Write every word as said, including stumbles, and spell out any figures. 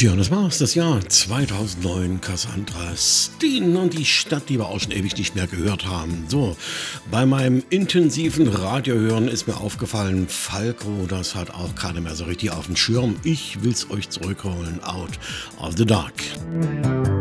Tja, das war's, das Jahr zweitausendneun, Cassandra Steen und die Stadt, die wir auch schon ewig nicht mehr gehört haben. So, bei meinem intensiven Radiohören ist mir aufgefallen, Falco, das hat auch keiner mehr so richtig auf dem Schirm. Ich will's euch zurückholen, Out of the Dark.